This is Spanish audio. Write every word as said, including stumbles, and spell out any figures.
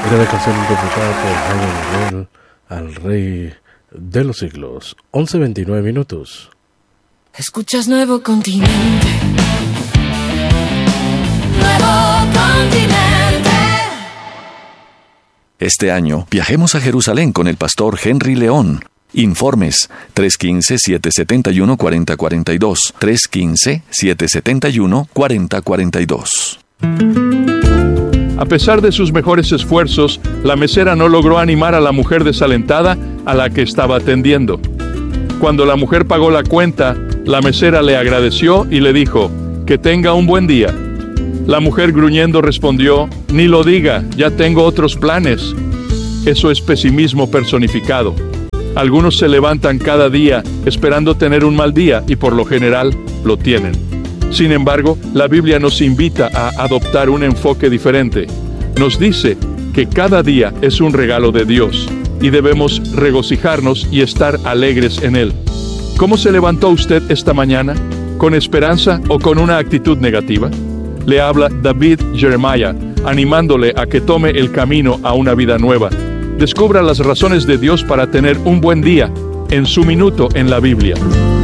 Era la canción interpretada por Jaime Miguel al Rey de los Siglos. once veintinueve minutos. Escuchas Nuevo Continente. Nuevo Continente. Este año viajemos a Jerusalén con el pastor Henry León. Informes tres uno cinco, siete siete uno, cuatro cero cuatro dos, tres uno cinco, siete siete uno, cuatro cero cuatro dos. A pesar de sus mejores esfuerzos, la mesera no logró animar a la mujer desalentada a la que estaba atendiendo. Cuando la mujer pagó la cuenta, la mesera le agradeció y le dijo, «Que tenga un buen día». La mujer gruñendo respondió, «Ni lo diga, ya tengo otros planes». Eso es pesimismo personificado. Algunos se levantan cada día esperando tener un mal día y por lo general lo tienen. Sin embargo, la Biblia nos invita a adoptar un enfoque diferente. Nos dice que cada día es un regalo de Dios y debemos regocijarnos y estar alegres en él. ¿Cómo se levantó usted esta mañana? ¿Con esperanza o con una actitud negativa? Le habla David Jeremiah, animándole a que tome el camino a una vida nueva. Descubra las razones de Dios para tener un buen día en su minuto en la Biblia.